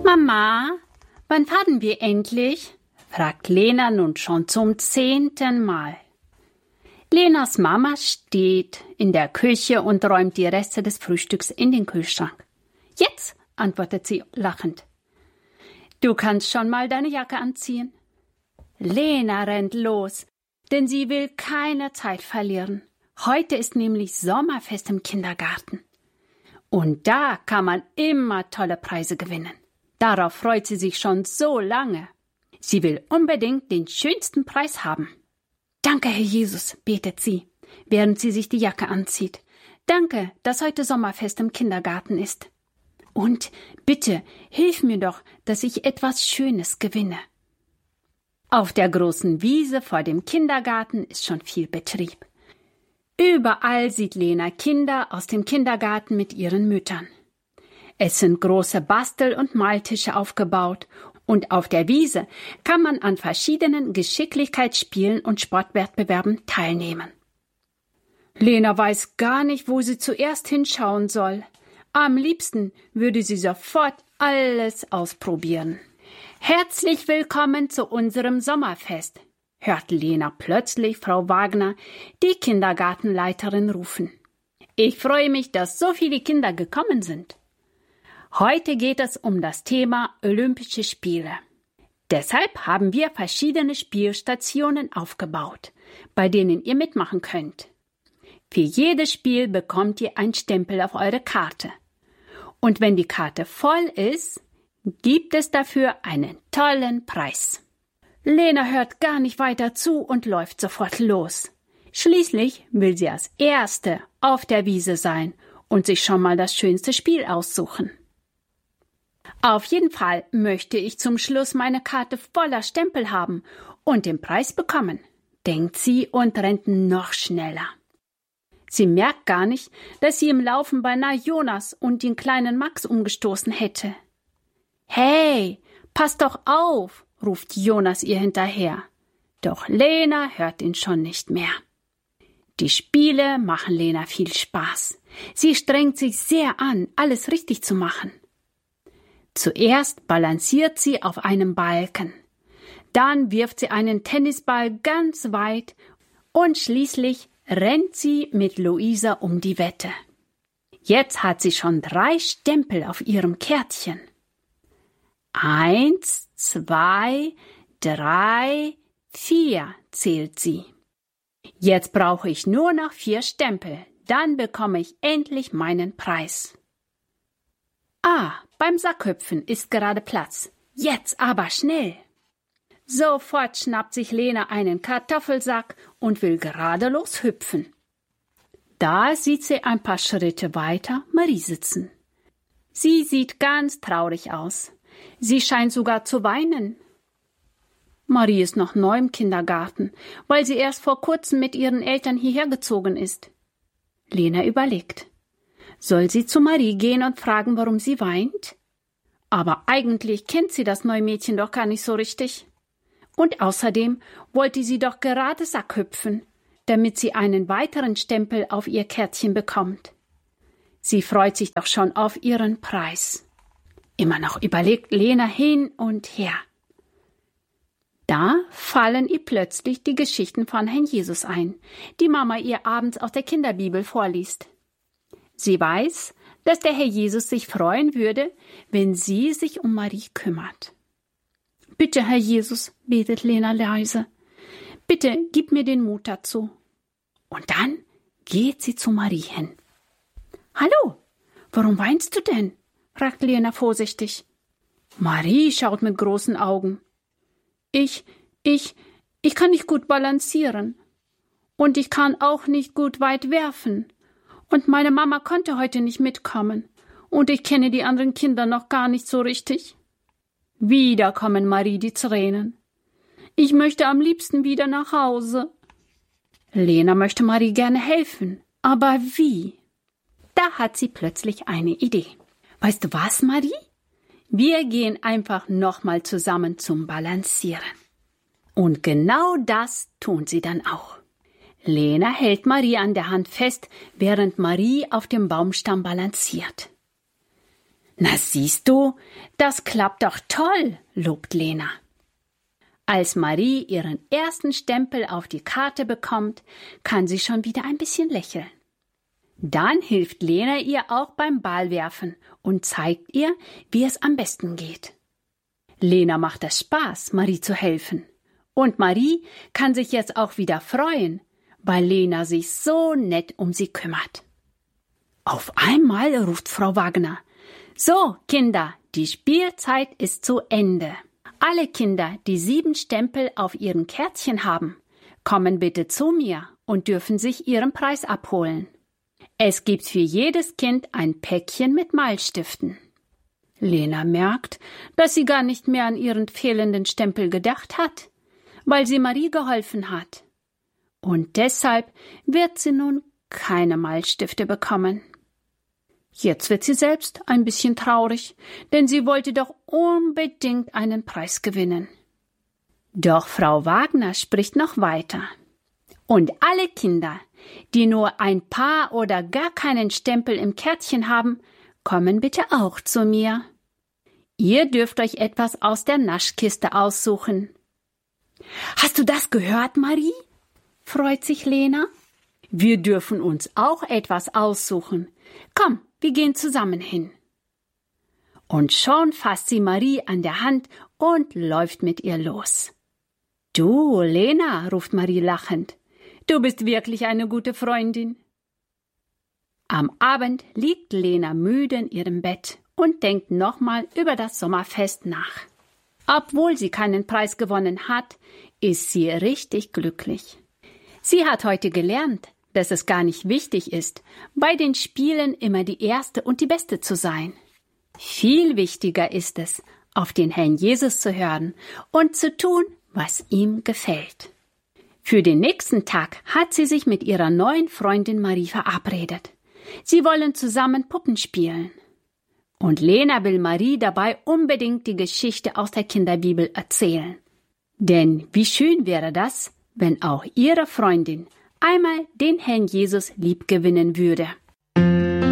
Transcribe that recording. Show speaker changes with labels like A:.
A: Mama, wann fahren wir endlich? Fragt Lena nun schon zum 10. Mal. Lenas Mama steht in der Küche und räumt die Reste des Frühstücks in den Kühlschrank. Jetzt, antwortet sie lachend. Du kannst schon mal deine Jacke anziehen. Lena rennt los, denn sie will keine Zeit verlieren. Heute ist nämlich Sommerfest im Kindergarten. Und da kann man immer tolle Preise gewinnen. Darauf freut sie sich schon so lange. Sie will unbedingt den schönsten Preis haben. Danke, Herr Jesus, betet sie, während sie sich die Jacke anzieht. Danke, dass heute Sommerfest im Kindergarten ist. Und bitte, hilf mir doch, dass ich etwas Schönes gewinne. Auf der großen Wiese vor dem Kindergarten ist schon viel Betrieb. Überall sieht Lena Kinder aus dem Kindergarten mit ihren Müttern. Es sind große Bastel- und Maltische aufgebaut und auf der Wiese kann man an verschiedenen Geschicklichkeitsspielen und Sportwettbewerben teilnehmen. Lena weiß gar nicht, wo sie zuerst hinschauen soll. Am liebsten würde sie sofort alles ausprobieren. Herzlich willkommen zu unserem Sommerfest, hört Lena plötzlich Frau Wagner, die Kindergartenleiterin, rufen. Ich freue mich, dass so viele Kinder gekommen sind. Heute geht es um das Thema Olympische Spiele. Deshalb haben wir verschiedene Spielstationen aufgebaut, bei denen ihr mitmachen könnt. Für jedes Spiel bekommt ihr einen Stempel auf eure Karte. Und wenn die Karte voll ist, gibt es dafür einen tollen Preis. Lena hört gar nicht weiter zu und läuft sofort los. Schließlich will sie als Erste auf der Wiese sein und sich schon mal das schönste Spiel aussuchen. Auf jeden Fall möchte ich zum Schluss meine Karte voller Stempel haben und den Preis bekommen, denkt sie und rennt noch schneller. Sie merkt gar nicht, dass sie im Laufen beinahe Jonas und den kleinen Max umgestoßen hätte. »Hey, pass doch auf«, ruft Jonas ihr hinterher. Doch Lena hört ihn schon nicht mehr. Die Spiele machen Lena viel Spaß. Sie strengt sich sehr an, alles richtig zu machen. Zuerst balanciert sie auf einem Balken. Dann wirft sie einen Tennisball ganz weit und schließlich rennt sie mit Luisa um die Wette. Jetzt hat sie schon 3 Stempel auf ihrem Kärtchen. 1, 2, 3, 4 zählt sie. Jetzt brauche ich nur noch 4 Stempel, dann bekomme ich endlich meinen Preis. Beim Sackhüpfen ist gerade Platz. Jetzt aber schnell. Sofort schnappt sich Lena einen Kartoffelsack und will gerade loshüpfen. Da sieht sie ein paar Schritte weiter Marie sitzen. Sie sieht ganz traurig aus. Sie scheint sogar zu weinen. Marie ist noch neu im Kindergarten, weil sie erst vor kurzem mit ihren Eltern hierher gezogen ist. Lena überlegt. Soll sie zu Marie gehen und fragen, warum sie weint? Aber eigentlich kennt sie das neue Mädchen doch gar nicht so richtig. Und außerdem wollte sie doch gerade Sackhüpfen, damit sie einen weiteren Stempel auf ihr Kärtchen bekommt. Sie freut sich doch schon auf ihren Preis. Immer noch überlegt Lena hin und her. Da fallen ihr plötzlich die Geschichten von Herrn Jesus ein, die Mama ihr abends aus der Kinderbibel vorliest. Sie weiß, dass der Herr Jesus sich freuen würde, wenn sie sich um Marie kümmert. Bitte, Herr Jesus, betet Lena leise, bitte gib mir den Mut dazu. Und dann geht sie zu Marie hin. Hallo, warum weinst du denn? Fragt Lena vorsichtig. Marie schaut mit großen Augen. Ich kann nicht gut balancieren. Und ich kann auch nicht gut weit werfen. Und meine Mama konnte heute nicht mitkommen. Und ich kenne die anderen Kinder noch gar nicht so richtig. Wieder kommen Marie die Tränen. Ich möchte am liebsten wieder nach Hause. Lena möchte Marie gerne helfen. Aber wie? Da hat sie plötzlich eine Idee. Weißt du was, Marie? Wir gehen einfach nochmal zusammen zum Balancieren. Und genau das tun sie dann auch. Lena hält Marie an der Hand fest, während Marie auf dem Baumstamm balanciert. Na siehst du, das klappt doch toll, lobt Lena. Als Marie ihren ersten Stempel auf die Karte bekommt, kann sie schon wieder ein bisschen lächeln. Dann hilft Lena ihr auch beim Ballwerfen und zeigt ihr, wie es am besten geht. Lena macht es Spaß, Marie zu helfen. Und Marie kann sich jetzt auch wieder freuen, weil Lena sich so nett um sie kümmert. Auf einmal ruft Frau Wagner: So, Kinder, die Spielzeit ist zu Ende. Alle Kinder, die 7 Stempel auf ihren Kärtchen haben, kommen bitte zu mir und dürfen sich ihren Preis abholen. Es gibt für jedes Kind ein Päckchen mit Malstiften. Lena merkt, dass sie gar nicht mehr an ihren fehlenden Stempel gedacht hat, weil sie Marie geholfen hat. Und deshalb wird sie nun keine Malstifte bekommen. Jetzt wird sie selbst ein bisschen traurig, denn sie wollte doch unbedingt einen Preis gewinnen. Doch Frau Wagner spricht noch weiter. Und alle Kinder, die nur ein paar oder gar keinen Stempel im Kärtchen haben, kommen bitte auch zu mir. Ihr dürft euch etwas aus der Naschkiste aussuchen. Hast du das gehört, Marie? Freut sich Lena. Wir dürfen uns auch etwas aussuchen. Komm, wir gehen zusammen hin. Und schon fasst sie Marie an der Hand und läuft mit ihr los. Du, Lena, ruft Marie lachend. Du bist wirklich eine gute Freundin. Am Abend liegt Lena müde in ihrem Bett und denkt nochmal über das Sommerfest nach. Obwohl sie keinen Preis gewonnen hat, ist sie richtig glücklich. Sie hat heute gelernt, dass es gar nicht wichtig ist, bei den Spielen immer die Erste und die Beste zu sein. Viel wichtiger ist es, auf den Herrn Jesus zu hören und zu tun, was ihm gefällt. Für den nächsten Tag hat sie sich mit ihrer neuen Freundin Marie verabredet. Sie wollen zusammen Puppen spielen. Und Lena will Marie dabei unbedingt die Geschichte aus der Kinderbibel erzählen. Denn wie schön wäre das, wenn auch ihre Freundin einmal den Herrn Jesus liebgewinnen würde.